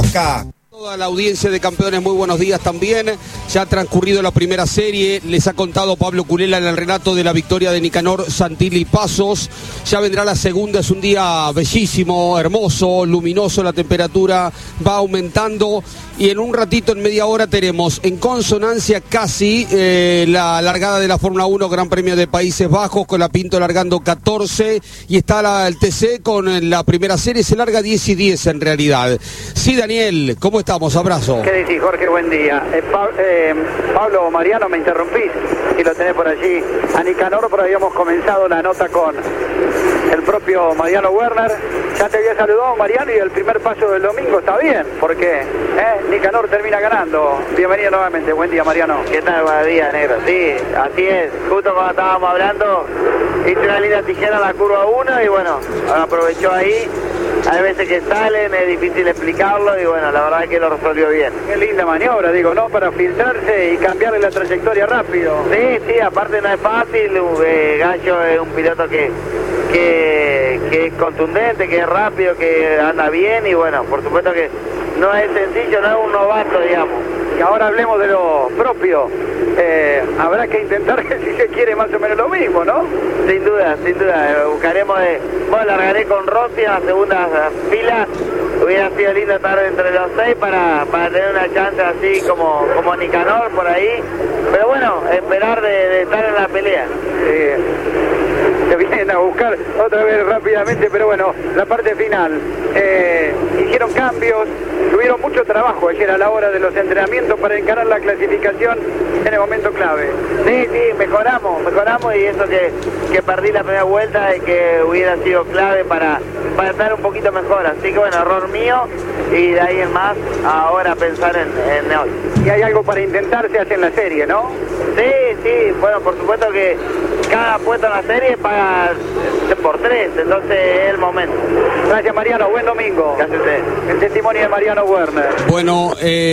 Boca. Toda la audiencia de Campeones, muy buenos días también. Ya ha transcurrido la primera serie, les ha contado Pablo Culela en el relato de la victoria de Nicanor Santilli Pasos. Ya vendrá la segunda, es un día bellísimo, hermoso, luminoso, la temperatura va aumentando y en un ratito, en media hora, tenemos en consonancia casi la largada de la Fórmula 1 Gran Premio de Países Bajos, con la Pinto largando 14 y está el TC con la primera serie, se larga 10 y 10 en realidad. Sí, Daniel, ¿cómo estamos? Abrazo. ¿Qué decís, Jorge? Buen día. Pablo Mariano, me interrumpís, y lo tenés por allí a Nicanor, pero habíamos comenzado la nota con el propio Mariano Werner. Ya te había saludado, Mariano, y el primer paso del domingo está bien, porque Nicanor termina ganando. Bienvenido nuevamente, buen día, Mariano. ¿Qué tal? Buenos días, negro. Sí, así es. Justo cuando estábamos hablando, hice una linda tijera en la curva 1 y bueno, aprovechó ahí. Hay veces que salen, es difícil explicarlo y bueno, la verdad es que lo resolvió bien. Qué linda maniobra, digo, ¿no? Para filtrarse y cambiarle la trayectoria rápido. Sí, aparte no es fácil. Gallo es un piloto que es contundente, que es rápido, que anda bien y bueno, por supuesto que no es sencillo, no es un novato, digamos. Y ahora hablemos de lo propio. Habrá que intentar que si se quiere más o menos lo mismo, ¿no? Sin duda, sin duda. Buscaremos bueno, largaré con Rossi en la segunda fila. Hubiera sido lindo estar entre los 6 para tener una chance así como Nicanor por ahí. Pero bueno, esperar de estar en la pelea. Se vienen a buscar otra vez rápidamente, pero bueno, la parte final. Hicieron cambios, tuvieron mucho trabajo ayer a la hora de los entrenamientos para encarar la clasificación en el momento clave. Sí, mejoramos y eso que perdí la primera vuelta y que hubiera sido clave para estar un poquito mejor. Así que bueno, error mío y de ahí en más ahora pensar en hoy. Y hay algo para intentar, se hace en la serie, ¿no? Sí, bueno, por supuesto que cada puesto en la serie paga por 3, entonces es el momento. Gracias, Mariano, buen domingo. Gracias a usted. El testimonio de Mariano Werner. Bueno,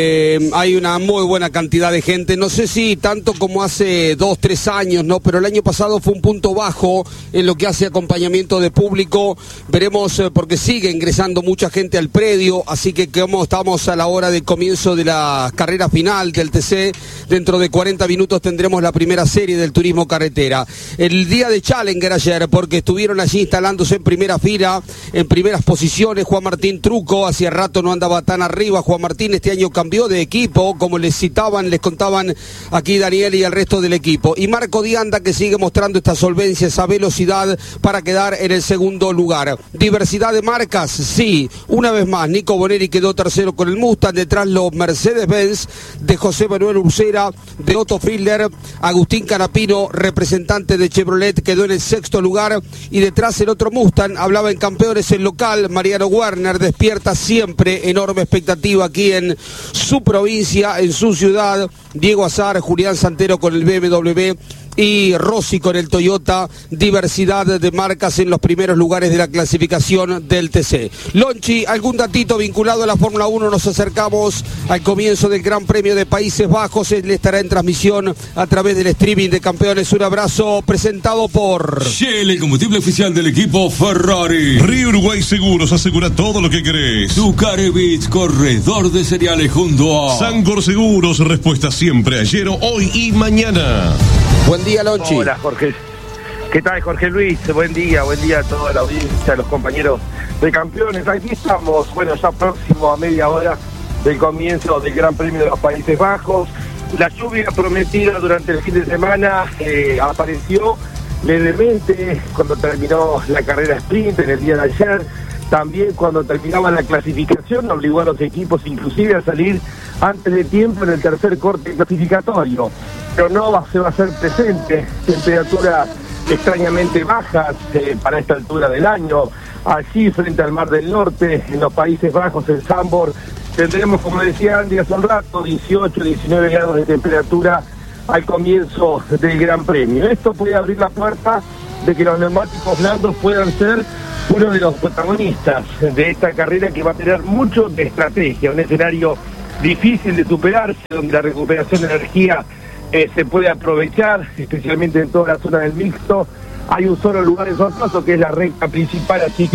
hay una muy buena cantidad de gente, no sé si tanto como hace 2-3 años, ¿no? Pero el año pasado fue un punto bajo en lo que hace acompañamiento de público. Veremos porque sigue ingresando mucha gente al predio, así que como estamos a la hora del comienzo de la carrera final del TC, dentro de 40 minutos tendremos la primera serie del turismo carretera. El día de Challenger ayer, porque estuvieron allí instalándose en primera fila, en primeras posiciones, Juan Martín Truco, hacía rato no andaba tan arriba. Juan Martín este año cambió de equipo, como les contaban aquí Daniel y el resto del equipo. Y Marco Dianda, que sigue mostrando esta solvencia, esa velocidad para quedar en el segundo lugar. Diversidad de marcas, sí, una vez más, Nico Boneri quedó tercero con el Mustang, detrás los Mercedes-Benz de José Manuel Ursera, de Otto Friedler, Agustín Canapino, representante de Chevrolet, quedó en el sexto lugar, y detrás el otro Mustang, hablaba en Campeones el local, Mariano Werner, despierta siempre enorme expectativa aquí en su provincia, en su ciudad, Diego Azar, Julián Santero con el BMW y Rossi con el Toyota. Diversidad de marcas en los primeros lugares de la clasificación del TC. Lonchi, algún datito vinculado a la Fórmula 1, nos acercamos al comienzo del Gran Premio de Países Bajos, él estará en transmisión a través del streaming de Campeones. Un abrazo, presentado por Shell, el combustible oficial del equipo Ferrari. Río Uruguay Seguros, asegura todo lo que querés. Ducarevich, corredor de cereales junto a Sancor Seguros, respuesta siempre ayer, hoy y mañana. Buen día, Lonchi. Hola, Jorge. ¿Qué tal, Jorge Luis? Buen día a toda la audiencia, a los compañeros de Campeones. Aquí estamos, bueno, ya próximo a media hora del comienzo del Gran Premio de los Países Bajos. La lluvia prometida durante el fin de semana apareció levemente cuando terminó la carrera sprint en el día de ayer. También cuando terminaba la clasificación obligó a los equipos inclusive a salir antes de tiempo en el tercer corte clasificatorio. Pero no se va a hacer presente, temperaturas extrañamente bajas para esta altura del año. Allí frente al Mar del Norte, en los Países Bajos, en Zandvoort, tendremos, como decía Andy hace un rato, 18, 19 grados de temperatura al comienzo del Gran Premio. Esto puede abrir la puerta de que los neumáticos blandos puedan ser uno de los protagonistas de esta carrera, que va a tener mucho de estrategia, un escenario difícil de superarse, donde la recuperación de energía se puede aprovechar, especialmente en toda la zona del mixto. Hay un solo lugar en sorpaso, que es la recta principal, así que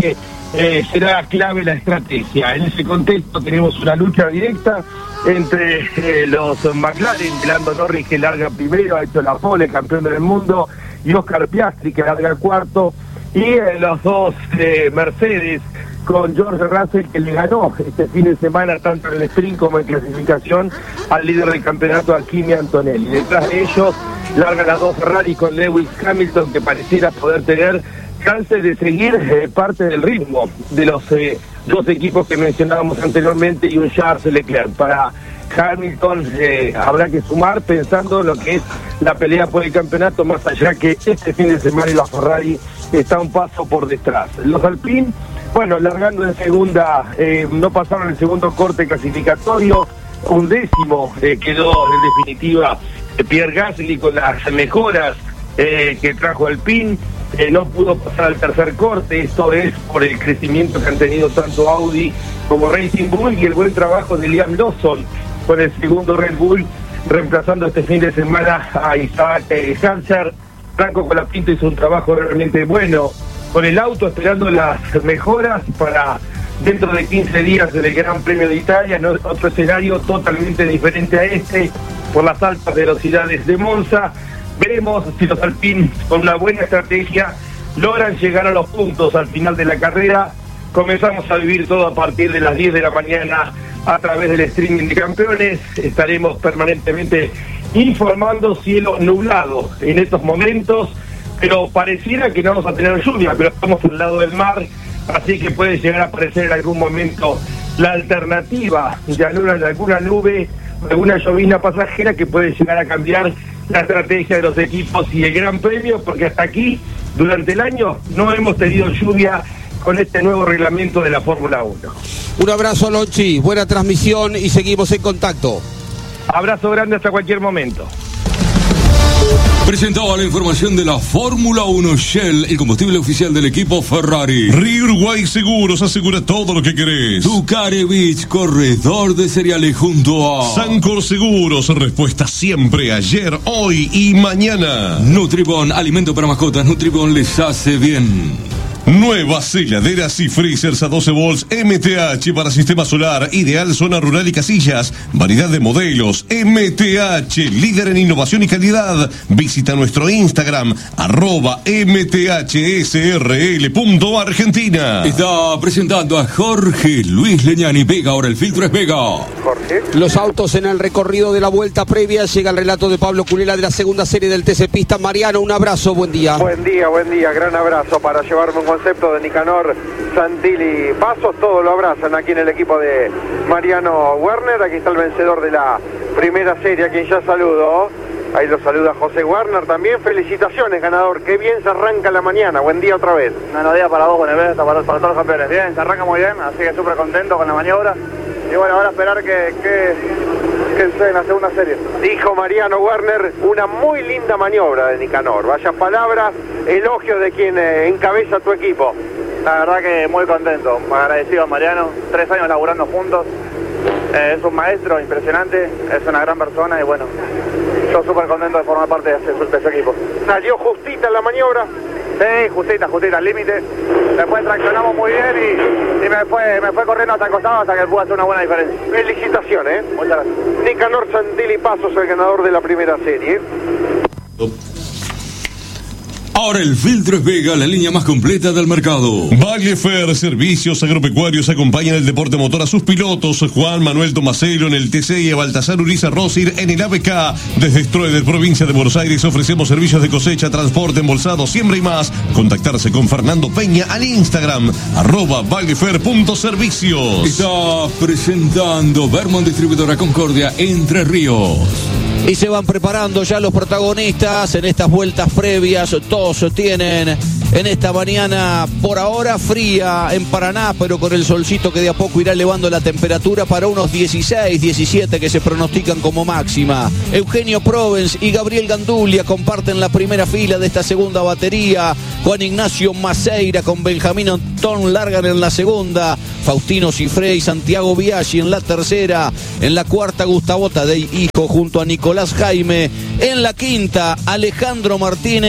será clave la estrategia. En ese contexto tenemos una lucha directa entre los McLaren, Lando Norris, que larga primero, ha hecho la pole, campeón del mundo, y Oscar Piastri, que larga cuarto, y los dos Mercedes, con George Russell, que le ganó este fin de semana tanto en el sprint como en clasificación al líder del campeonato, a Kimi Antonelli. Detrás de ellos largan las dos Ferrari con Lewis Hamilton, que pareciera poder tener chances de seguir parte del ritmo de los dos equipos que mencionábamos anteriormente, y un Charles Leclerc. Para Hamilton habrá que sumar pensando en lo que es la pelea por el campeonato, más allá que este fin de semana la Ferrari está un paso por detrás. Los Alpine, bueno, largando en segunda, no pasaron el segundo corte clasificatorio, 11º quedó en definitiva Pierre Gasly con las mejoras que trajo Alpine. No pudo pasar al tercer corte, esto es por el crecimiento que han tenido tanto Audi como Racing Bull, y el buen trabajo de Liam Lawson con el segundo Red Bull, reemplazando este fin de semana a Isaac Hanser. Franco Colapinto hizo un trabajo realmente bueno con el auto, esperando las mejoras para dentro de 15 días del Gran Premio de Italia, ¿no? Otro escenario totalmente diferente a este, por las altas velocidades de Monza. Veremos si los Alpine, con una buena estrategia, logran llegar a los puntos al final de la carrera. Comenzamos a vivir todo a partir de las 10 de la mañana a través del streaming de campeones. Estaremos permanentemente informando. Cielo nublado en estos momentos, pero pareciera que no vamos a tener lluvia, pero estamos al lado del mar, así que puede llegar a aparecer en algún momento la alternativa de alguna nube, alguna llovizna pasajera que puede llegar a cambiar la estrategia de los equipos y el Gran Premio, porque hasta aquí, durante el año, no hemos tenido lluvia con este nuevo reglamento de la Fórmula 1. Un abrazo, Lonchi, buena transmisión y seguimos en contacto. Abrazo grande hasta cualquier momento. Presentaba la información de la Fórmula 1. Shell, el combustible oficial del equipo Ferrari. Río Uruguay Seguros, asegura todo lo que querés. Ducare Beach, corredor de cereales junto a Sancor Seguros, respuesta siempre, ayer, hoy y mañana. Nutribon, alimento para mascotas. Nutribon les hace bien. Nuevas heladeras y freezers a 12 volts MTH para sistema solar, ideal zona rural y casillas, variedad de modelos. MTH, líder en innovación y calidad. Visita nuestro Instagram @mthsrl.argentina. Está presentando a Jorge Luis Leñani. Vega, ahora el filtro es Vega. Jorge. Los autos en el recorrido de la vuelta previa. Llega el relato de Pablo Culela de la segunda serie del TC Pista. Mariano, un abrazo, buen día. Buen día, gran abrazo para llevarme un concepto de Nicanor Santilli Pasos. Todos lo abrazan aquí en el equipo de Mariano Werner. Aquí está el vencedor de la primera serie, a quien ya saludo. Ahí lo saluda José Werner también. Felicitaciones, ganador. Qué bien se arranca la mañana. Buen día otra vez. Buenos días para vos, para todos los campeones. Bien, se arranca muy bien, así que súper contento con la maniobra. Y bueno, ahora esperar que sea en la segunda serie. Dijo Mariano Werner, una muy linda maniobra de Nicanor. Vaya palabras, elogios de quien encabeza tu equipo. La verdad que muy contento, agradecido a Mariano. 3 años laburando juntos. Es un maestro impresionante, es una gran persona y bueno, yo súper contento de formar parte de ese equipo. ¿Salió justita la maniobra? Sí, justita, al límite. Después traccionamos muy bien y me fue corriendo hasta el costado hasta que pude hacer una buena diferencia. Felicitaciones. Muchas gracias. Nicanor Santilli Pasos, el ganador de la primera serie. Ahora el filtro es Vega, la línea más completa del mercado. Vallefer, servicios agropecuarios, acompañan el deporte motor a sus pilotos. Juan Manuel Tomaselo en el TC y a Baltasar Uriza Rosir en el ABK. Desde Stroeder, provincia de Buenos Aires, ofrecemos servicios de cosecha, transporte, embolsado, siembra y más. Contactarse con Fernando Peña al Instagram, @vallefer.servicios. Está presentando Vermont Distribuidora Concordia, Entre Ríos. Y se van preparando ya los protagonistas en estas vueltas previas. Todos tienen en esta mañana por ahora fría en Paraná, pero con el solcito que de a poco irá elevando la temperatura para unos 16, 17 que se pronostican como máxima. Eugenio Provence y Gabriel Gandulia comparten la primera fila de esta segunda batería. Juan Ignacio Maceira con Benjamín Antón largan en la segunda. Faustino Cifré y Santiago Biaggi en la tercera. En la cuarta, Gustavo Tadei Hijo junto a Nicolás Jaime. En la quinta, Alejandro Martínez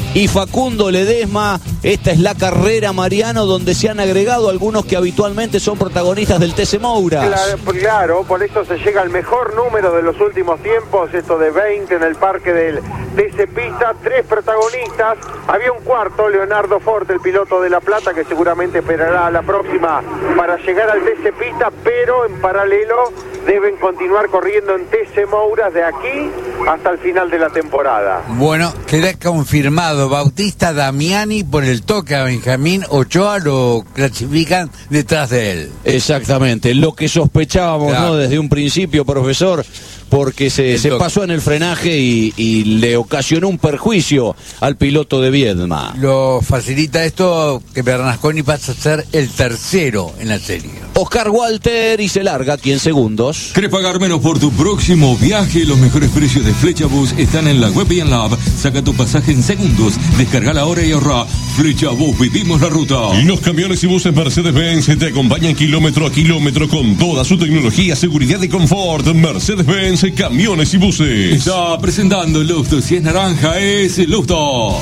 y Facundo Ledesma. Esta es la carrera, Mariano, donde se han agregado algunos que habitualmente son protagonistas del TC Moura. Claro, por eso se llega al mejor número de los últimos tiempos, esto de 20 en el parque del TC Pista, 3 protagonistas. Había un cuarto, Leonardo Forte, el piloto de La Plata, que seguramente esperará a la próxima para llegar al TC Pista, pero en paralelo deben continuar corriendo en TC Moura de aquí hasta el final de la temporada. Bueno, queda confirmado. Bautista Damiani por el toque a Benjamín Ochoa lo clasifican detrás de él. Exactamente, lo que sospechábamos, claro, ¿no? Desde un principio, profesor, porque se pasó en el frenaje y le ocasionó un perjuicio al piloto de Viedma. Lo facilita esto que Bernasconi pasa a ser el tercero en la serie. Oscar Walter y se larga aquí en segundos. ¿Querés pagar menos por tu próximo viaje? Los mejores precios de Flechabus están en la web y en la app. Saca tu pasaje en segundos. Descarga la hora y ahorra. Flechabus, vivimos la ruta. Y los camiones y buses Mercedes-Benz te acompañan kilómetro a kilómetro con toda su tecnología, seguridad y confort. Mercedes-Benz, camiones y buses. Está presentando Lufto. Si es naranja, es Lufto.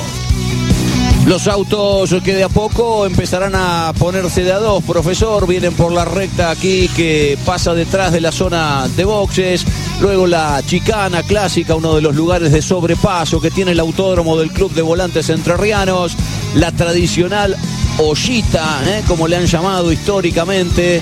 Los autos que de a poco empezarán a ponerse de a dos, profesor, vienen por la recta aquí que pasa detrás de la zona de boxes, luego la chicana clásica, uno de los lugares de sobrepaso que tiene el autódromo del Club de Volantes Entrerrianos, la tradicional ollita, como le han llamado históricamente,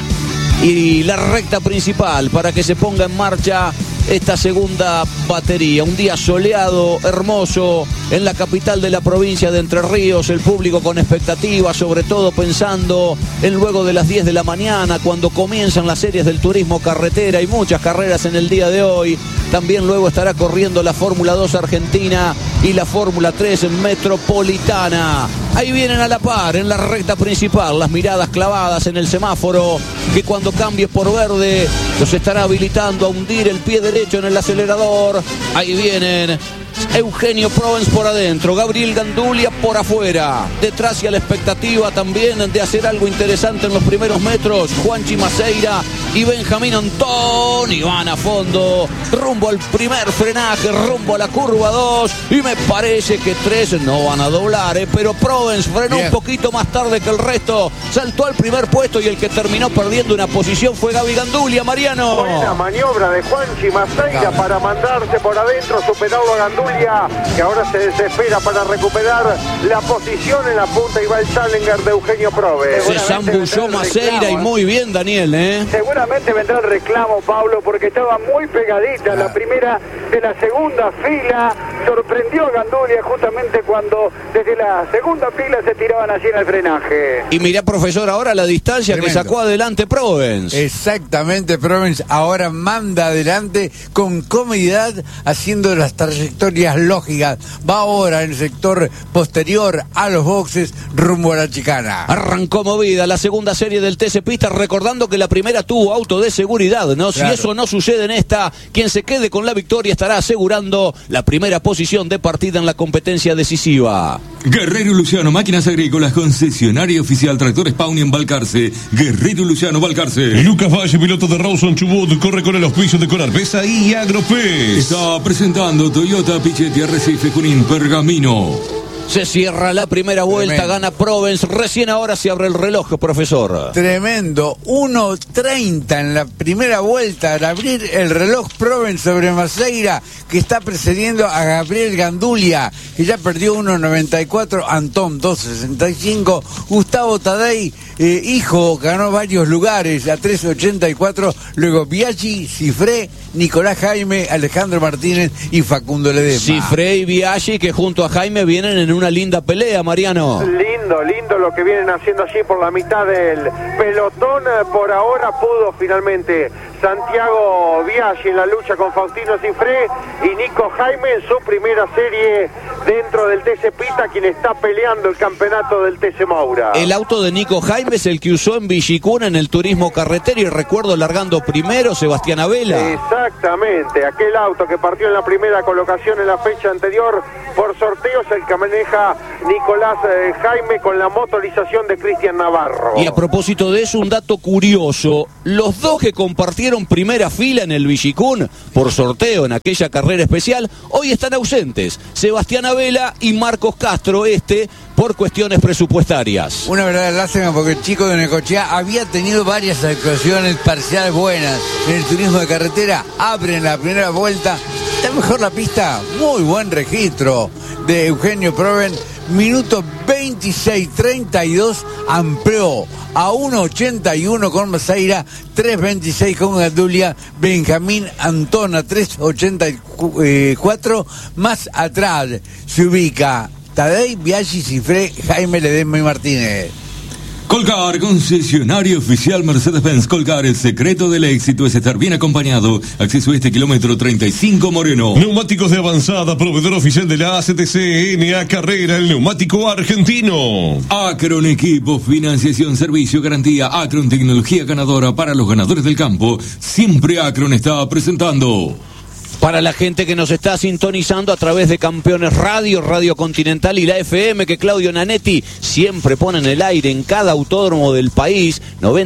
y la recta principal para que se ponga en marcha esta segunda batería. Un día soleado, hermoso, en la capital de la provincia de Entre Ríos, el público con expectativas, sobre todo pensando en luego de las 10 de la mañana, cuando comienzan las series del turismo carretera y muchas carreras en el día de hoy. También luego estará corriendo la Fórmula 2 Argentina y la Fórmula 3 Metropolitana. Ahí vienen a la par, en la recta principal, las miradas clavadas en el semáforo, que cuando cambie por verde los estará habilitando a hundir el pie derecho en el acelerador. Ahí vienen Eugenio Provence por adentro, Gabriel Gandulia por afuera. Detrás y a la expectativa también de hacer algo interesante en los primeros metros, Juanchi Maceira y Benjamín Antoni van a fondo, rumbo al primer frenaje, rumbo a la curva 2, y me parece que 3 no van a doblar, pero Provence frenó un poquito más tarde que el resto, saltó al primer puesto y el que terminó perdiendo una posición fue Gaby Gandulia. Mariano. Buena maniobra de Juanchi Maceira para mandarse por adentro, superarlo a Gandulia, que ahora se desespera para recuperar la posición en la punta y va el Challenger de Eugenio Provence. Se zambulló Maceira y muy bien, Daniel, Seguramente vendrá el reclamo, Pablo, porque estaba muy pegadita la primera de la segunda fila. Sorprendió a Gandulia justamente cuando desde la segunda fila se tiraban allí en el frenaje. Y mirá, profesor, ahora la distancia tremendo que sacó adelante Provence. Exactamente, Provence ahora manda adelante con comodidad, haciendo las trayectorias lógicas. Va ahora en el sector posterior a los boxes rumbo a la chicana. Arrancó movida la segunda serie del TC Pista, recordando que la primera tuvo auto de seguridad, ¿no? Claro. Si eso no sucede en esta, quien se quede con la victoria estará asegurando la primera posición de partida en la competencia decisiva. Guerrero Luciano, máquinas agrícolas, concesionaria oficial, tractores Pauni en Balcarce. Guerrero Luciano, Balcarce. Lucas Valle, piloto de Rawson Chubut, corre con el auspicio de Conarpesa y Agropes. Está presentando Toyota Pichetti, Arrecife, Junín, Pergamino. Se cierra la primera vuelta, tremendo. Gana Provence, recién ahora se abre el reloj, profesor. Tremendo, 1:30 en la primera vuelta, al abrir el reloj Provence sobre Maceira, que está precediendo a Gabriel Gandulia, que ya perdió 1:94, Antón 2:65, Gustavo Tadei, hijo, ganó varios lugares a 3:84, luego Biaggi, Cifré, Nicolás Jaime, Alejandro Martínez y Facundo Ledesma. Cifré y Biaggi, que junto a Jaime vienen en una linda pelea, Mariano. Lindo lo que vienen haciendo allí por la mitad del pelotón. Por ahora pudo finalmente Santiago Biaggi en la lucha con Faustino Cifré y Nico Jaime en su primera serie dentro del TC Pista, quien está peleando el campeonato del TC Moura. El auto de Nico Jaime es el que usó en Villicuna en el turismo carretero, y recuerdo largando primero Sebastián Abela. Exactamente, aquel auto que partió en la primera colocación en la fecha anterior por sorteos, el que maneja Nicolás Jaime con la motorización de Cristian Navarro. Y a propósito de eso, un dato curioso. Los dos que compartieron primera fila en el Villicún por sorteo en aquella carrera especial, hoy están ausentes. Sebastián Abela y Marcos Castro, por cuestiones presupuestarias. Una verdadera lástima porque el chico de Necochea había tenido varias actuaciones parciales buenas en el turismo de carretera. Abre en la primera vuelta. Está mejor la pista. Muy buen registro de Eugenio Proven. Minuto 26:32, amplió a 1:81 con Maceira, 3:26 con Gandulia, Benjamín Antona 3:84, más atrás se ubica Tadej Biaggi, Cifré, Jaime Ledesma y Martínez. Colcar, concesionario oficial Mercedes-Benz. Colcar, el secreto del éxito es estar bien acompañado. Acceso a kilómetro 35 Moreno. Neumáticos de avanzada, proveedor oficial de la ACTC, NA Carrera, el neumático argentino. Acron Equipo, financiación, servicio, garantía. Acron, tecnología ganadora para los ganadores del campo. Siempre Acron está presentando. Para la gente que nos está sintonizando a través de Campeones Radio, Radio Continental y la FM, que Claudio Nanetti siempre pone en el aire en cada autódromo del país,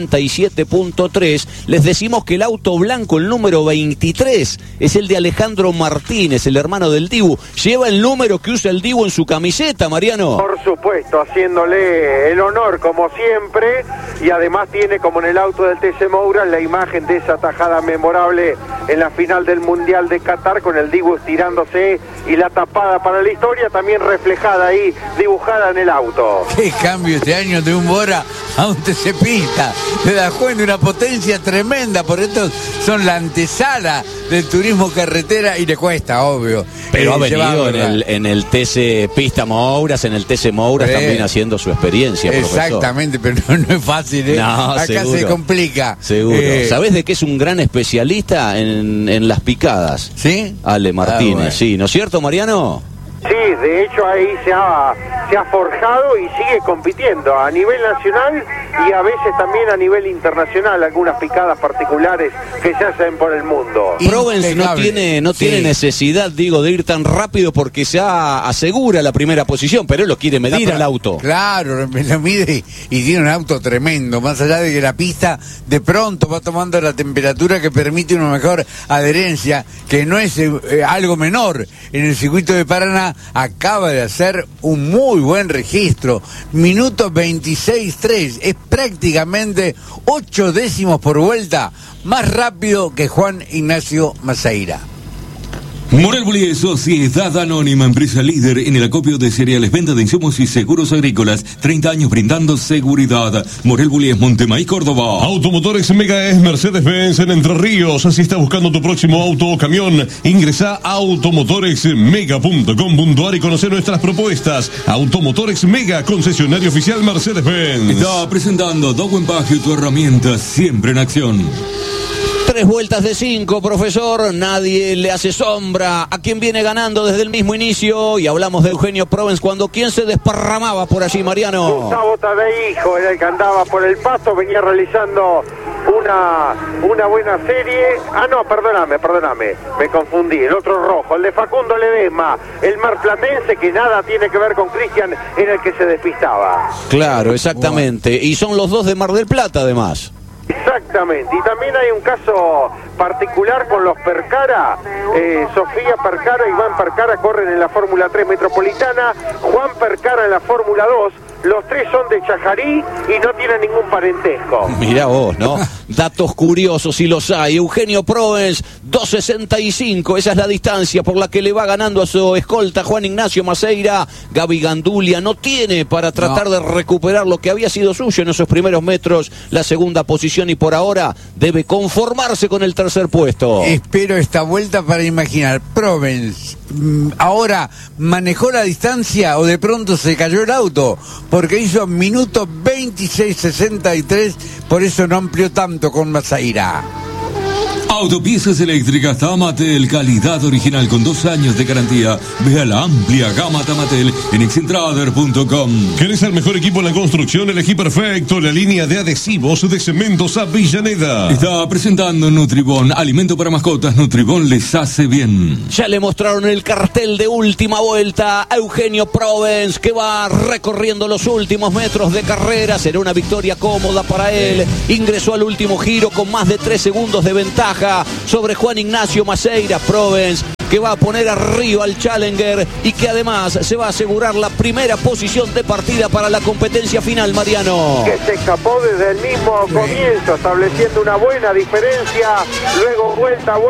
97.3, les decimos que el auto blanco, el número 23, es el de Alejandro Martínez, el hermano del Dibu. Lleva el número que usa el Dibu en su camiseta, Mariano. Por supuesto, haciéndole el honor como siempre, y además tiene, como en el auto del TC Moura, la imagen de esa tajada memorable en la final del Mundial de Qatar, con el Dibu estirándose y la tapada para la historia también reflejada ahí, dibujada en el auto. Qué cambio este año de un Bora a un TC Pista. Le da cuenta, una potencia tremenda, por esto son la antesala del turismo carretera y le cuesta, obvio. Pero ha venido en el TC Pista Mouras, en el TC Mouras también haciendo su experiencia, exactamente, profesor. pero no es fácil, ¿eh? No, acá seguro. se complica. Seguro. ¿Sabés de qué es un gran especialista en las picadas? ¿Sí? Ale Martínez, bueno. sí. ¿No es cierto, Mariano? Sí, de hecho ahí se ha forjado y sigue compitiendo a nivel nacional y a veces también a nivel internacional, algunas picadas particulares que se hacen por el mundo. Provence no tiene necesidad, digo, de ir tan rápido porque ya asegura la primera posición, pero él lo quiere medir al auto. Claro, lo mide y tiene un auto tremendo, más allá de que la pista de pronto va tomando la temperatura que permite una mejor adherencia, que no es algo menor. En el circuito de Paraná acaba de hacer un muy buen registro, minuto 26:3, es prácticamente 8 décimos por vuelta más rápido que Juan Ignacio Maceira. Morel Bullies, Sociedad Anónima, empresa líder en el acopio de cereales, venta de insumos y seguros agrícolas, 30 años brindando seguridad. Morel Bullies, Montemaí, Córdoba. Automotores Mega es Mercedes-Benz en Entre Ríos. Si estás buscando tu próximo auto o camión, ingresa a automotoresmega.com.ar y conocer nuestras propuestas. Automotores Mega, concesionario oficial Mercedes-Benz. Está presentando Dowen Pagio, tu herramienta siempre en acción. 3 vueltas de 5, profesor, nadie le hace sombra a quien viene ganando desde el mismo inicio, y hablamos de Eugenio Provence cuando quien se desparramaba por allí, Mariano. Gustavo Tadej, hijo, era el que andaba por el pasto, venía realizando una buena serie. No, perdóname, me confundí, el otro rojo, el de Facundo Ledesma, el marplatense, que nada tiene que ver con Cristian, era el que se despistaba. Claro, exactamente, y son los dos de Mar del Plata además. Exactamente, y también hay un caso particular con los Percara. Sofía Percara, Iván Percara corren en la Fórmula 3 Metropolitana, Juan Percara en la Fórmula 2. Los tres son de Chajarí y no tienen ningún parentesco. Mirá vos, ¿no? Datos curiosos si los hay. Eugenio Provence, 2.65. Esa es la distancia por la que le va ganando a su escolta Juan Ignacio Maceira. Gaby Gandulia no tiene para tratar de recuperar lo que había sido suyo en esos primeros metros, la segunda posición, y por ahora debe conformarse con el tercer puesto. Espero esta vuelta para imaginar. Provence, ¿ahora manejó la distancia o de pronto se cayó el auto? Porque hizo minuto 26:63, por eso no amplió tanto con Maceira. Autopiezas eléctricas Tamatel, calidad original con 2 años de garantía. Ve a la amplia gama Tamatel en excentrader.com. ¿Querés el mejor equipo en la construcción? Elegí perfecto la línea de adhesivos de Cementos Avellaneda. Está presentando Nutribón, alimento para mascotas. Nutribón les hace bien. Ya le mostraron el cartel de última vuelta a Eugenio Provence, que va recorriendo los últimos metros de carrera. Será una victoria cómoda para él. Ingresó al último giro con más de 3 segundos de ventaja sobre Juan Ignacio Maceira. Provence, que va a poner arriba al Challenger y que además se va a asegurar la primera posición de partida para la competencia final, Mariano. Que se escapó desde el mismo comienzo, estableciendo una buena diferencia, luego vuelta a vuelta.